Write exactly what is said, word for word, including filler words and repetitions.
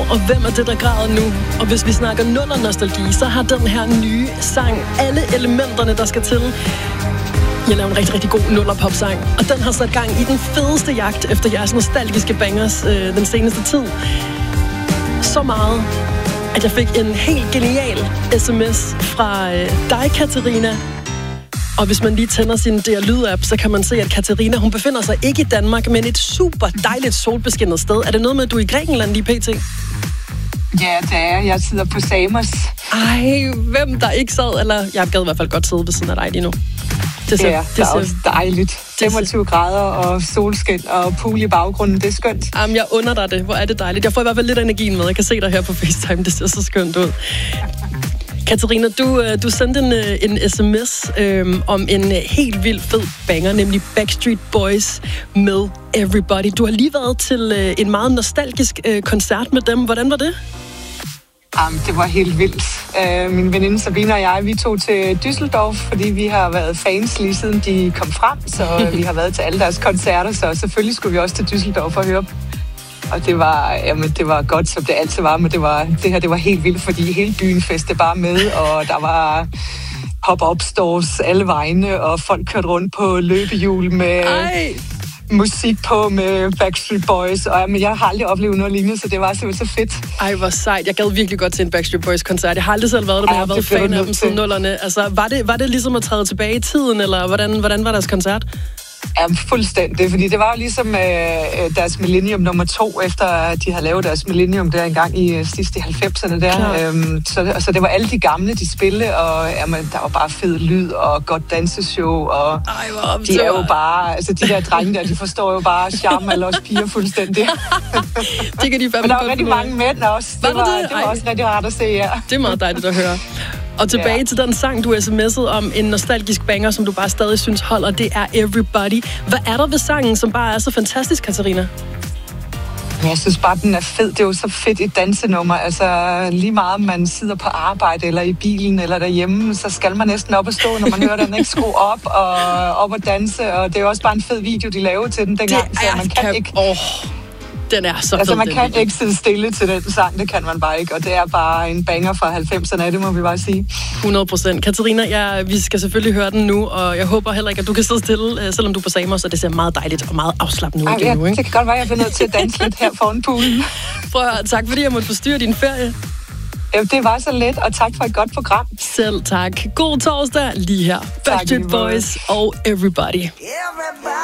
Og hvem er det, der græder nu? Og hvis vi snakker nuller-nostalgi, så har den her nye sang alle elementerne, der skal til. Jeg laver en rigtig, rigtig god nuller-pop-sang. Og den har sat gang i den fedeste jagt efter jeres nostalgiske bangers øh, den seneste tid. Så meget, at jeg fik en helt genial sms fra øh, dig, Katarina. Og hvis man lige tænder sin D R Lyd-app, så kan man se, at Katarina, hun befinder sig ikke i Danmark, men et super dejligt solbeskinnet sted. Er det noget med, at du er i Grækenland lige pt? Ja, det er. Jeg sidder på Samos. Ej, hvem der ikke sad, eller jeg gad i hvert fald godt sidde ved siden af dig lige nu. Det ser, ja, det er også dejligt. femogtyve grader og solskin og pool i baggrunden, det er skønt. Jamen, jeg under dig det. Hvor er det dejligt. Jeg får i hvert fald lidt energien med. Jeg kan se dig her på FaceTime. Det ser så skønt ud. Katarina, du, du sendte en, en sms øhm, om en helt vild fed banger, nemlig Backstreet Boys med Everybody. Du har lige været til øh, en meget nostalgisk øh, koncert med dem. Hvordan var det? Um, det var helt vildt. Uh, min veninde Sabina og jeg, vi tog til Düsseldorf, fordi vi har været fans lige siden de kom frem, så vi har været til alle deres koncerter, så selvfølgelig skulle vi også til Düsseldorf og høre. Og det var, jamen, det var godt, som det altid var, men det, var, det her det var helt vildt, fordi hele byen festede bare med, og der var pop-up stores alle vegne, og folk kørte rundt på løbehjul med Ej. musik på med Backstreet Boys, og jamen, jeg har aldrig oplevet noget lignende, så det var simpelthen så fedt. Ej, hvor sejt. Jeg gad virkelig godt til en Backstreet Boys-koncert. Jeg har aldrig selv været der, men jeg har været fan af dem siden nullerne. Altså, var det, var det ligesom at træde tilbage i tiden, eller hvordan, hvordan var deres koncert? Ja, fuldstændig, fordi det var jo ligesom øh, deres Millennium nummer to, efter at de havde lavet deres Millennium der engang i øh, sidste i halvfemserne der. Øhm, så, så det var alle de gamle, de spillede, og jamen, der var bare fed lyd og godt danseshow, og Ej, de er jo bare, altså de der drenge der, de forstår jo bare charme alle os piger fuldstændig. Det kan de fandme. Men der var rigtig mange mænd også. Det var, var, det? Det var også rigtig rart at se, ja. Det er meget dejligt at høre. Og tilbage ja. til den sang, du sms'ede om, en nostalgisk banger, som du bare stadig synes holder, det er Everybody. Hvad er der ved sangen, som bare er så fantastisk, Katarina? Jeg synes bare, den er fed. Det er jo så fedt et dansenummer. Altså lige meget, om man sidder på arbejde, eller i bilen, eller derhjemme, så skal man næsten op og stå, når man hører den, ikke skrue op og op og danse. Og det er jo også bare en fed video, de lavede til den dengang, det så man kan, kan ikke... Oh. Den er så altså, fed, man kan video. ikke sidde stille til den sang, det kan man bare ikke. Og det er bare en banger fra halvfemserne, det må vi bare sige. hundrede procent. Katarina, jeg, vi skal selvfølgelig høre den nu, og jeg håber heller ikke, at du kan sidde stille, selvom du er på Samos, og det ser meget dejligt og meget afslappende ud. Ej, ja, nu, ikke? Det kan godt være, at jeg bliver nødt til at danse lidt her foran poolen. Prøv at høre, tak fordi jeg måtte forstyrre din ferie. Ja, det var så let, og tak for et godt program. Selv tak. God torsdag lige her. Backstreet Boys og Everybody.